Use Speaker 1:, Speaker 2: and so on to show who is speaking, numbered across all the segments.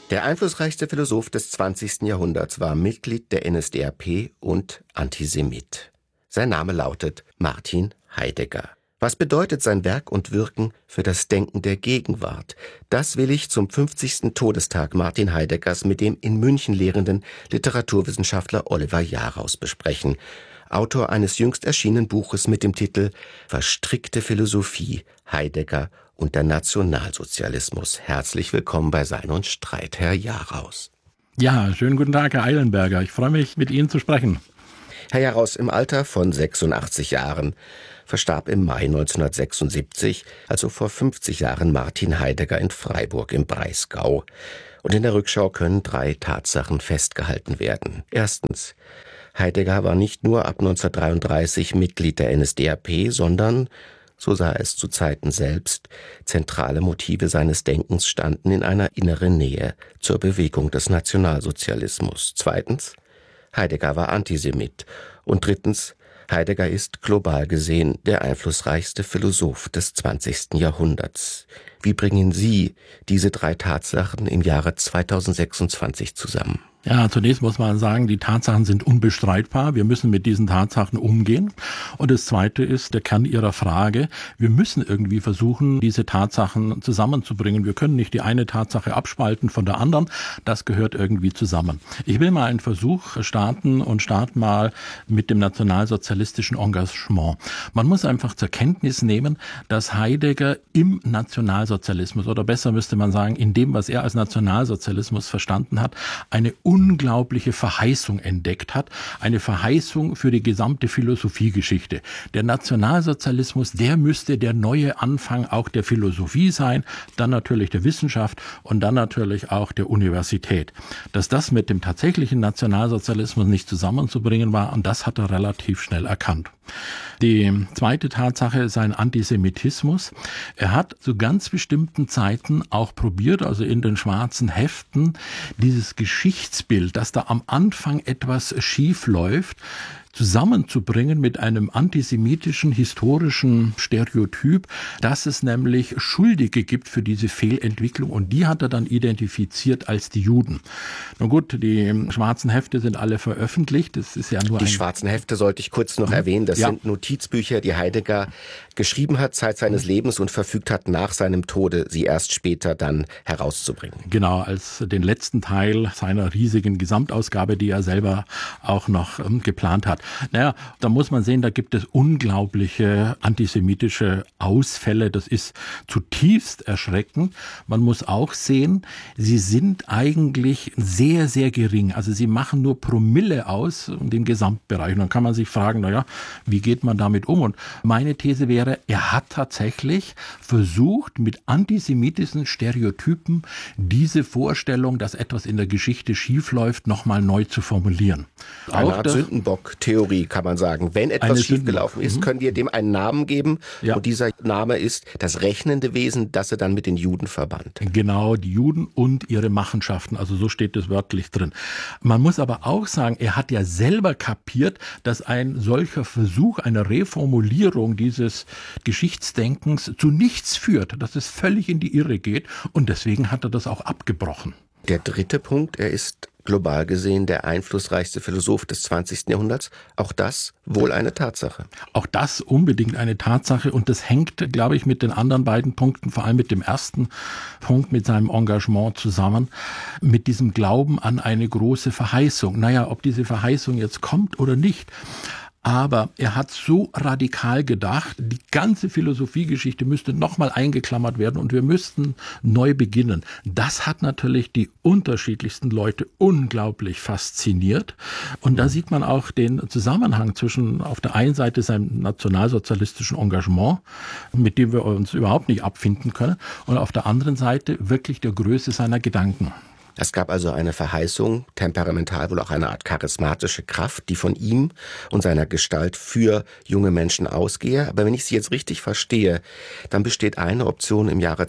Speaker 1: Der einflussreichste Philosoph des 20. Jahrhunderts war Mitglied der NSDAP und Antisemit. Sein Name lautet Martin Heidegger. Was bedeutet sein Werk und Wirken für das Denken der Gegenwart? Das will ich zum 50. Todestag Martin Heideggers mit dem in München lehrenden Literaturwissenschaftler Oliver Jaraus besprechen. Autor eines jüngst erschienenen Buches mit dem Titel »Verstrickte Philosophie, Heidegger und der Nationalsozialismus«. Herzlich willkommen bei Sein und Streit, Herr Jaraus.
Speaker 2: Ja, schönen guten Tag, Herr Eilenberger. Ich freue mich, mit Ihnen zu sprechen.
Speaker 1: Herr Jaraus, im Alter von 86 Jahren verstarb im Mai 1976, also vor 50 Jahren, Martin Heidegger in Freiburg im Breisgau. Und in der Rückschau können 3 Tatsachen festgehalten werden. Erstens: Heidegger war nicht nur ab 1933 Mitglied der NSDAP, sondern, so sah es zu Zeiten selbst, zentrale Motive seines Denkens standen in einer inneren Nähe zur Bewegung des Nationalsozialismus. Zweitens: Heidegger war Antisemit. Und drittens: Heidegger ist global gesehen der einflussreichste Philosoph des 20. Jahrhunderts. Wie bringen Sie diese 3 Tatsachen im Jahre 2026 zusammen?
Speaker 2: Ja, zunächst muss man sagen, die Tatsachen sind unbestreitbar. Wir müssen mit diesen Tatsachen umgehen. Und das Zweite ist der Kern Ihrer Frage. Wir müssen irgendwie versuchen, diese Tatsachen zusammenzubringen. Wir können nicht die eine Tatsache abspalten von der anderen. Das gehört irgendwie zusammen. Ich will mal einen Versuch starten und starte mal mit dem nationalsozialistischen Engagement. Man muss einfach zur Kenntnis nehmen, dass Heidegger im Nationalsozialismus, oder besser müsste man sagen, in dem, was er als Nationalsozialismus verstanden hat, eine unglaubliche Verheißung entdeckt hat, eine Verheißung für die gesamte Philosophiegeschichte. Der Nationalsozialismus, der müsste der neue Anfang auch der Philosophie sein, dann natürlich der Wissenschaft und dann natürlich auch der Universität. Dass das mit dem tatsächlichen Nationalsozialismus nicht zusammenzubringen war, und das hat er relativ schnell erkannt. Die zweite Tatsache, sein Antisemitismus. Er hat zu ganz bestimmten Zeiten auch probiert, also in den schwarzen Heften, dieses Geschichtsbild, dass da am Anfang etwas schief läuft, zusammenzubringen mit einem antisemitischen historischen Stereotyp, dass es nämlich Schuldige gibt für diese Fehlentwicklung, und die hat er dann identifiziert als die Juden. Nun gut, die schwarzen Hefte sind alle veröffentlicht. Das ist ja nur
Speaker 1: die schwarzen Hefte sollte ich kurz noch erwähnen. Das sind Notizbücher, die Heidegger geschrieben hat, Zeit seines Lebens, und verfügt hat, nach seinem Tode sie erst später dann herauszubringen.
Speaker 2: Genau, als den letzten Teil seiner riesigen Gesamtausgabe, die er selber auch noch geplant hat. Naja, da muss man sehen, da gibt es unglaubliche antisemitische Ausfälle. Das ist zutiefst erschreckend. Man muss auch sehen, sie sind eigentlich sehr, sehr gering. Also sie machen nur Promille aus in dem Gesamtbereich. Und dann kann man sich fragen, naja, wie geht man damit um? Und meine These wäre, er hat tatsächlich versucht, mit antisemitischen Stereotypen diese Vorstellung, dass etwas in der Geschichte schiefläuft, nochmal neu zu formulieren.
Speaker 1: Eine Art Sündenbock-Theorie, kann man sagen. Wenn etwas schiefgelaufen ist, können wir dem einen Namen geben. Ja. Und dieser Name ist das rechnende Wesen, das er dann mit den Juden verband.
Speaker 2: Genau, die Juden und ihre Machenschaften. Also so steht es wörtlich drin. Man muss aber auch sagen, er hat ja selber kapiert, dass ein solcher Versuch einer Reformulierung dieses Geschichtsdenkens zu nichts führt, dass es völlig in die Irre geht. Und deswegen hat er das auch abgebrochen.
Speaker 1: Der dritte Punkt, er ist global gesehen der einflussreichste Philosoph des 20. Jahrhunderts. Auch das wohl eine Tatsache.
Speaker 2: Auch das unbedingt eine Tatsache. Und das hängt, glaube ich, mit den anderen beiden Punkten, vor allem mit dem ersten Punkt, mit seinem Engagement zusammen, mit diesem Glauben an eine große Verheißung. Naja, ob diese Verheißung jetzt kommt oder nicht, aber er hat so radikal gedacht, die ganze Philosophiegeschichte müsste nochmal eingeklammert werden und wir müssten neu beginnen. Das hat natürlich die unterschiedlichsten Leute unglaublich fasziniert. Und da sieht man auch den Zusammenhang zwischen auf der einen Seite seinem nationalsozialistischen Engagement, mit dem wir uns überhaupt nicht abfinden können, und auf der anderen Seite wirklich der Größe seiner Gedanken.
Speaker 1: Es gab also eine Verheißung, temperamental wohl auch eine Art charismatische Kraft, die von ihm und seiner Gestalt für junge Menschen ausgehe. Aber wenn ich Sie jetzt richtig verstehe, dann besteht eine Option im Jahre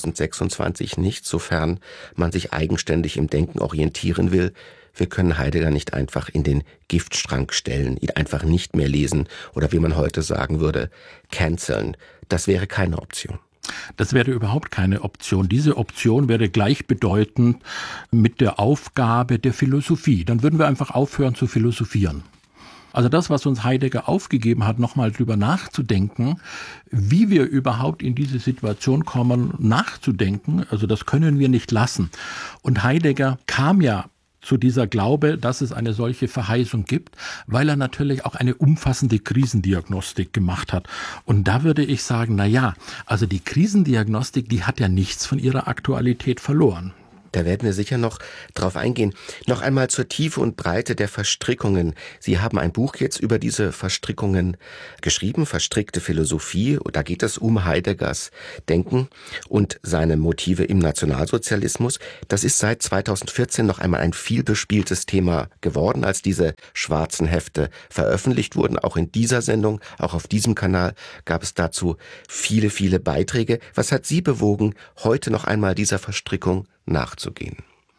Speaker 1: 2026 nicht, sofern man sich eigenständig im Denken orientieren will. Wir können Heidegger nicht einfach in den Giftschrank stellen, ihn einfach nicht mehr lesen oder wie man heute sagen würde, canceln. Das wäre keine Option.
Speaker 2: Das wäre überhaupt keine Option. Diese Option wäre gleichbedeutend mit der Aufgabe der Philosophie. Dann würden wir einfach aufhören zu philosophieren. Also das, was uns Heidegger aufgegeben hat, nochmal drüber nachzudenken, wie wir überhaupt in diese Situation kommen, nachzudenken, also das können wir nicht lassen. Und Heidegger kam ja zu dieser Glaube, dass es eine solche Verheißung gibt, weil er natürlich auch eine umfassende Krisendiagnostik gemacht hat. Und da würde ich sagen, na ja, also die Krisendiagnostik, die hat ja nichts von ihrer Aktualität verloren.
Speaker 1: Da werden wir sicher noch drauf eingehen. Noch einmal zur Tiefe und Breite der Verstrickungen. Sie haben ein Buch jetzt über diese Verstrickungen geschrieben, Verstrickte Philosophie. Da geht es um Heideggers Denken und seine Motive im Nationalsozialismus. Das ist seit 2014 noch einmal ein vielbespieltes Thema geworden, als diese schwarzen Hefte veröffentlicht wurden. Auch in dieser Sendung, auch auf diesem Kanal gab es dazu viele, viele Beiträge. Was hat Sie bewogen, heute noch einmal dieser Verstrickung nachzugehen?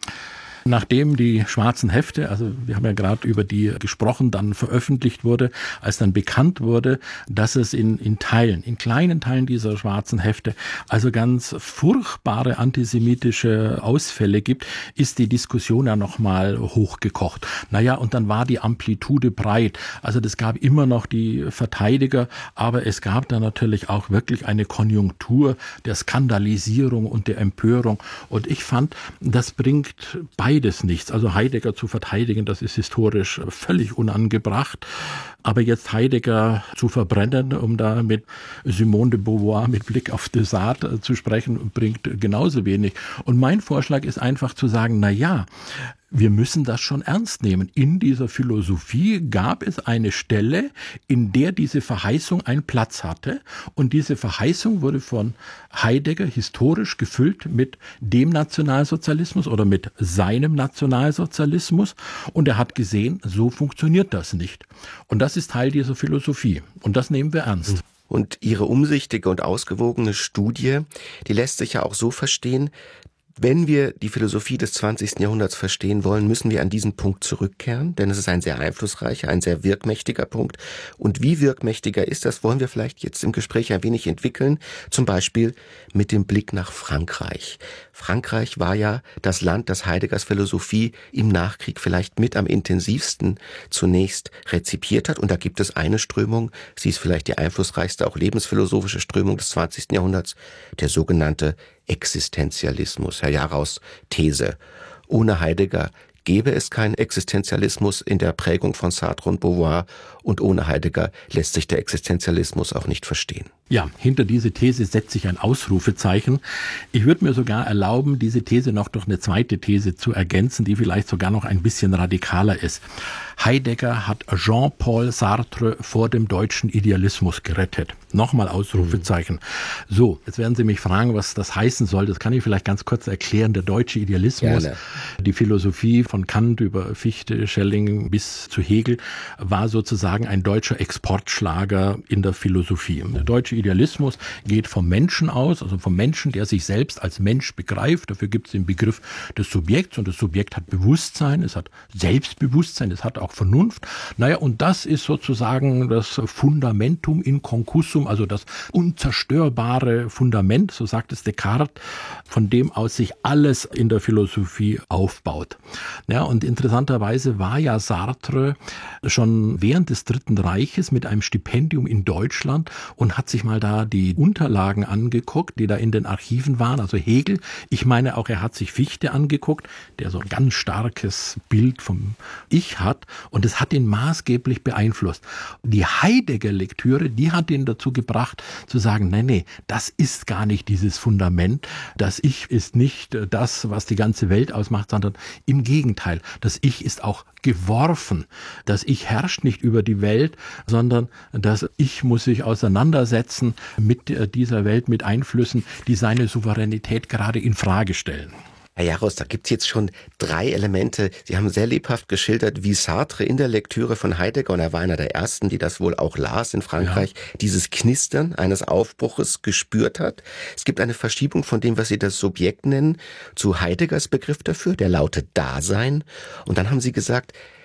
Speaker 2: Nachdem die schwarzen Hefte, also wir haben ja gerade über die gesprochen, dann veröffentlicht wurde, als dann bekannt wurde, dass es in kleinen Teilen dieser schwarzen Hefte, also ganz furchtbare antisemitische Ausfälle gibt, ist die Diskussion ja nochmal hochgekocht. Naja, und dann war die Amplitude breit. Also das gab immer noch die Verteidiger, aber es gab dann natürlich auch wirklich eine Konjunktur der Skandalisierung und der Empörung. Und ich fand, das bringt beides nichts. Also Heidegger zu verteidigen, das ist historisch völlig unangebracht. Aber jetzt Heidegger zu verbrennen, um da mit Simone de Beauvoir mit Blick auf Desart zu sprechen, bringt genauso wenig. Und mein Vorschlag ist einfach zu sagen, na ja, wir müssen das schon ernst nehmen. In dieser Philosophie gab es eine Stelle, in der diese Verheißung einen Platz hatte. Und diese Verheißung wurde von Heidegger historisch gefüllt mit dem Nationalsozialismus oder mit seinem Nationalsozialismus. Und er hat gesehen, so funktioniert das nicht. Und das ist Teil dieser Philosophie. Und das nehmen wir ernst.
Speaker 1: Und Ihre umsichtige und ausgewogene Studie, die lässt sich ja auch so verstehen, wenn wir die Philosophie des 20. Jahrhunderts verstehen wollen, müssen wir an diesen Punkt zurückkehren, denn es ist ein sehr einflussreicher, ein sehr wirkmächtiger Punkt. Und wie wirkmächtiger ist das, wollen wir vielleicht jetzt im Gespräch ein wenig entwickeln, zum Beispiel mit dem Blick nach Frankreich. Frankreich war ja das Land, das Heideggers Philosophie im Nachkrieg vielleicht mit am intensivsten zunächst rezipiert hat. Und da gibt es eine Strömung, sie ist vielleicht die einflussreichste, auch lebensphilosophische Strömung des 20. Jahrhunderts, der sogenannte Existenzialismus. Herr Jaraus These: Ohne Heidegger gäbe es keinen Existenzialismus in der Prägung von Sartre und Beauvoir, und ohne Heidegger lässt sich der Existenzialismus auch nicht verstehen.
Speaker 2: Ja, hinter diese These setzt sich ein Ausrufezeichen. Ich würde mir sogar erlauben, diese These noch durch eine zweite These zu ergänzen, die vielleicht sogar noch ein bisschen radikaler ist. Heidegger hat Jean-Paul Sartre vor dem deutschen Idealismus gerettet. Nochmal Ausrufezeichen. So, jetzt werden Sie mich fragen, was das heißen soll. Das kann ich vielleicht ganz kurz erklären. Der deutsche Idealismus, gerne. Die Philosophie von Kant über Fichte, Schelling bis zu Hegel, war sozusagen ein deutscher Exportschlager in der Philosophie. Der deutsche Idealismus geht vom Menschen aus, also vom Menschen, der sich selbst als Mensch begreift. Dafür gibt es den Begriff des Subjekts, und das Subjekt hat Bewusstsein, es hat Selbstbewusstsein, es hat auch Vernunft. Naja, und das ist sozusagen das Fundamentum in concussum, also das unzerstörbare Fundament, so sagt es Descartes, von dem aus sich alles in der Philosophie aufbaut. Ja, und interessanterweise war ja Sartre schon während des Dritten Reiches mit einem Stipendium in Deutschland und hat sich mal da die Unterlagen angeguckt, die da in den Archiven waren, also Hegel. Ich meine auch, er hat sich Fichte angeguckt, der so ein ganz starkes Bild vom Ich hat, und es hat ihn maßgeblich beeinflusst. Die Heidegger-Lektüre, die hat ihn dazu gebracht, zu sagen, nee, das ist gar nicht dieses Fundament. Das Ich ist nicht das, was die ganze Welt ausmacht, sondern im Gegenteil. Das Ich ist auch geworfen. Das Ich herrscht nicht über die Welt, sondern das Ich muss sich auseinandersetzen mit dieser Welt, mit Einflüssen, die seine Souveränität gerade in Frage stellen.
Speaker 1: Herr Jaraus, da gibt's jetzt schon 3 Elemente. Sie haben sehr lebhaft geschildert, wie Sartre in der Lektüre von Heidegger, und er war einer der Ersten, die das wohl auch las in Frankreich, dieses Knistern eines Aufbruches gespürt hat. Es gibt eine Verschiebung von dem, was Sie das Subjekt nennen, zu Heideggers Begriff dafür, der lautet Dasein. Und dann haben Sie gesagt,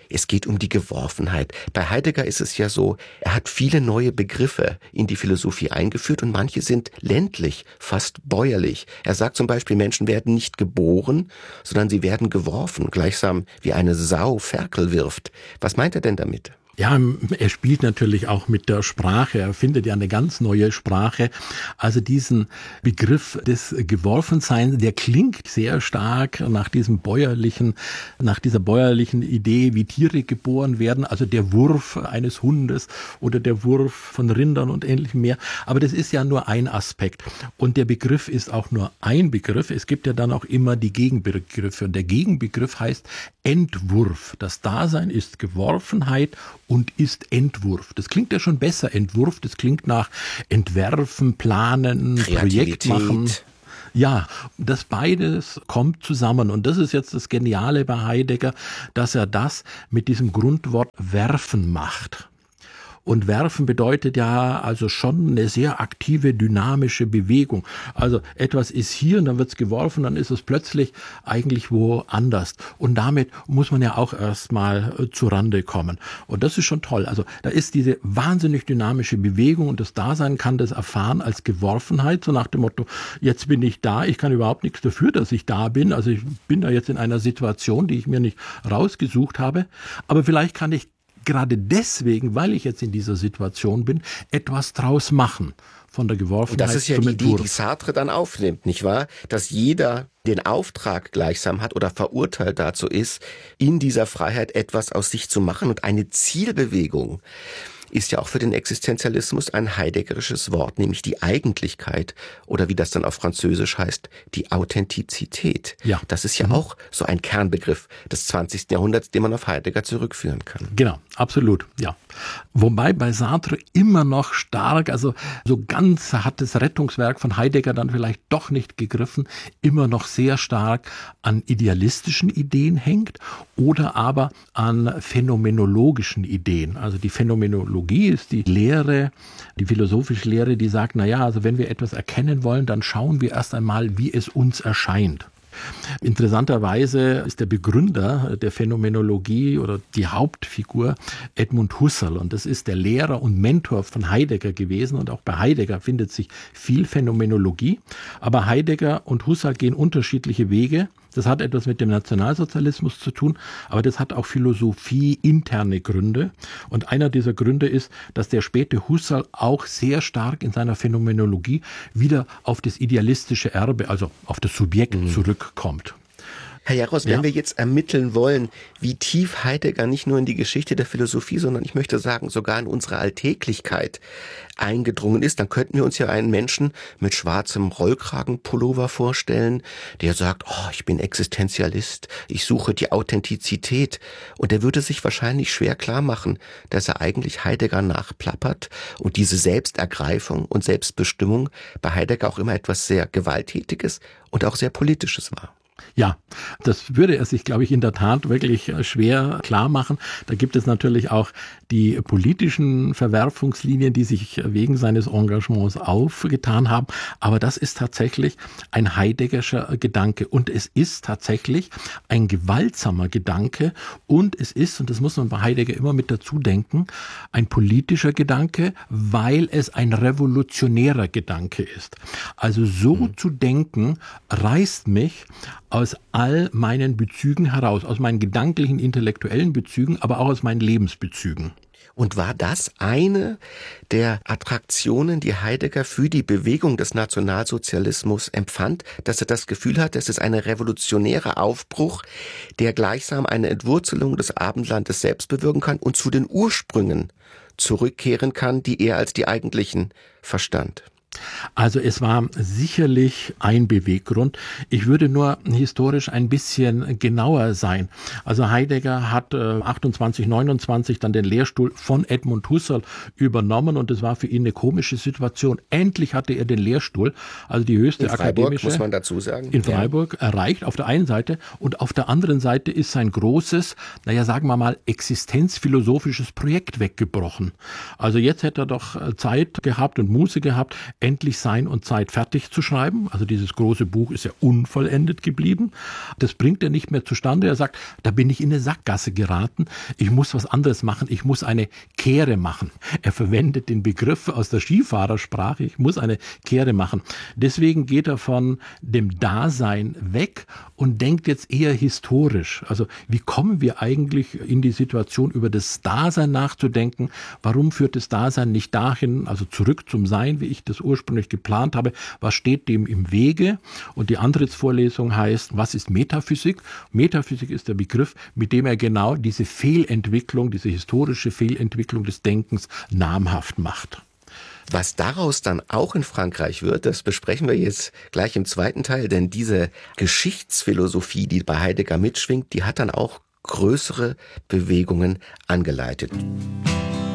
Speaker 1: es geht um die Geworfenheit. Bei Heidegger ist es ja so, er hat viele neue Begriffe in die Philosophie eingeführt und manche sind ländlich, fast bäuerlich. Er sagt zum Beispiel, Menschen werden nicht geboren, sondern sie werden geworfen, gleichsam wie eine Sau Ferkel wirft. Was meint er denn damit?
Speaker 2: Ja, er spielt natürlich auch mit der Sprache. Er findet ja eine ganz neue Sprache. Also diesen Begriff des Geworfenseins, der klingt sehr stark nach dieser bäuerlichen Idee, wie Tiere geboren werden. Also der Wurf eines Hundes oder der Wurf von Rindern und ähnlichem mehr. Aber das ist ja nur ein Aspekt. Und der Begriff ist auch nur ein Begriff. Es gibt ja dann auch immer die Gegenbegriffe. Und der Gegenbegriff heißt Entwurf. Das Dasein ist Geworfenheit und ist Entwurf. Das klingt ja schon besser, Entwurf. Das klingt nach Entwerfen, Planen, Projekt machen. Ja, das beides kommt zusammen. Und das ist jetzt das Geniale bei Heidegger, dass er das mit diesem Grundwort werfen macht. Und werfen bedeutet ja also schon eine sehr aktive, dynamische Bewegung. Also etwas ist hier und dann wird es geworfen, dann ist es plötzlich eigentlich woanders. Und damit muss man ja auch erstmal zu Rande kommen. Und das ist schon toll. Also da ist diese wahnsinnig dynamische Bewegung und das Dasein kann das erfahren als Geworfenheit, so nach dem Motto, jetzt bin ich da, ich kann überhaupt nichts dafür, dass ich da bin. Also ich bin da jetzt in einer Situation, die ich mir nicht rausgesucht habe. Aber vielleicht kann ich gerade deswegen, weil ich jetzt in dieser Situation bin, etwas draus machen. Von der Geworfenheit
Speaker 1: und das ist ja
Speaker 2: zum
Speaker 1: die
Speaker 2: Entwurf.
Speaker 1: Idee, die Sartre dann aufnimmt, nicht wahr? Dass jeder den Auftrag gleichsam hat oder verurteilt dazu ist, in dieser Freiheit etwas aus sich zu machen. Und eine Zielbewegung ist ja auch für den Existenzialismus ein heideggerisches Wort, nämlich die Eigentlichkeit oder wie das dann auf Französisch heißt, die Authentizität. Ja. Das ist ja auch so ein Kernbegriff des 20. Jahrhunderts, den man auf Heidegger zurückführen kann.
Speaker 2: Genau, absolut, ja. Wobei bei Sartre immer noch stark, also so ganz hat das Rettungswerk von Heidegger dann vielleicht doch nicht gegriffen, immer noch sehr stark an idealistischen Ideen hängt oder aber an phänomenologischen Ideen. Also die Phänomenologie ist die Lehre, die philosophische Lehre, die sagt, naja, also wenn wir etwas erkennen wollen, dann schauen wir erst einmal, wie es uns erscheint. Interessanterweise ist der Begründer der Phänomenologie oder die Hauptfigur Edmund Husserl und das ist der Lehrer und Mentor von Heidegger gewesen und auch bei Heidegger findet sich viel Phänomenologie, aber Heidegger und Husserl gehen unterschiedliche Wege. Das hat etwas mit dem Nationalsozialismus zu tun, aber das hat auch philosophie-interne Gründe. Und einer dieser Gründe ist, dass der späte Husserl auch sehr stark in seiner Phänomenologie wieder auf das idealistische Erbe, also auf das Subjekt zurückkommt.
Speaker 1: Herr Jaros, wenn wir jetzt ermitteln wollen, wie tief Heidegger nicht nur in die Geschichte der Philosophie, sondern ich möchte sagen, sogar in unsere Alltäglichkeit eingedrungen ist, dann könnten wir uns ja einen Menschen mit schwarzem Rollkragenpullover vorstellen, der sagt, oh, ich bin Existenzialist, ich suche die Authentizität. Und der würde sich wahrscheinlich schwer klar machen, dass er eigentlich Heidegger nachplappert und diese Selbstergreifung und Selbstbestimmung bei Heidegger auch immer etwas sehr Gewalttätiges und auch sehr Politisches war.
Speaker 2: Ja, das würde er sich, glaube ich, in der Tat wirklich schwer klar machen. Da gibt es natürlich auch die politischen Verwerfungslinien, die sich wegen seines Engagements aufgetan haben. Aber das ist tatsächlich ein Heideggerscher Gedanke. Und es ist tatsächlich ein gewaltsamer Gedanke. Und es ist, und das muss man bei Heidegger immer mit dazu denken, ein politischer Gedanke, weil es ein revolutionärer Gedanke ist. Also so zu denken, reißt mich aus all meinen Bezügen heraus, aus meinen gedanklichen, intellektuellen Bezügen, aber auch aus meinen Lebensbezügen.
Speaker 1: Und war das eine der Attraktionen, die Heidegger für die Bewegung des Nationalsozialismus empfand, dass er das Gefühl hat, es ist ein revolutionärer Aufbruch, der gleichsam eine Entwurzelung des Abendlandes selbst bewirken kann und zu den Ursprüngen zurückkehren kann, die er als die eigentlichen verstand?
Speaker 2: Also es war sicherlich ein Beweggrund. Ich würde nur historisch ein bisschen genauer sein. Also Heidegger hat 28, 29 dann den Lehrstuhl von Edmund Husserl übernommen und es war für ihn eine komische Situation. Endlich hatte er den Lehrstuhl, also die höchste akademische,
Speaker 1: muss man dazu sagen,
Speaker 2: in Freiburg erreicht auf der einen Seite und auf der anderen Seite ist sein großes, sagen wir mal, existenzphilosophisches Projekt weggebrochen. Also jetzt hätte er doch Zeit gehabt und Muße gehabt, endlich Sein und Zeit fertig zu schreiben. Also dieses große Buch ist ja unvollendet geblieben. Das bringt er nicht mehr zustande. Er sagt, da bin ich in eine Sackgasse geraten. Ich muss was anderes machen. Ich muss eine Kehre machen. Er verwendet den Begriff aus der Skifahrersprache. Ich muss eine Kehre machen. Deswegen geht er von dem Dasein weg und denkt jetzt eher historisch. Also wie kommen wir eigentlich in die Situation, über das Dasein nachzudenken? Warum führt das Dasein nicht dahin, also zurück zum Sein, wie ich das ursprünglich geplant habe? Was steht dem im Wege? Und die Antrittsvorlesung heißt, was ist Metaphysik? Metaphysik ist der Begriff, mit dem er genau diese Fehlentwicklung, diese historische Fehlentwicklung des Denkens namhaft macht.
Speaker 1: Was daraus dann auch in Frankreich wird, das besprechen wir jetzt gleich im zweiten Teil, denn diese Geschichtsphilosophie, die bei Heidegger mitschwingt, die hat dann auch größere Bewegungen angeleitet.